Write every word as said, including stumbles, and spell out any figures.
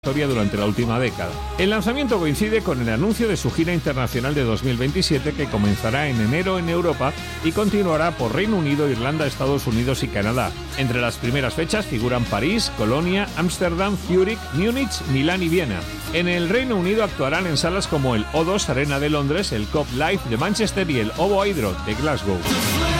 durante la última década. El lanzamiento coincide con el anuncio de su gira internacional de dos mil veintisiete, que comenzará en enero en Europa y continuará por Reino Unido, Irlanda, Estados Unidos y Canadá. Entre las primeras fechas figuran París, Colonia, Ámsterdam, Zúrich, Múnich, Milán y Viena. En el Reino Unido actuarán en salas como el O dos Arena de Londres, el C O P Live de Manchester y el Ovo Hydro de Glasgow.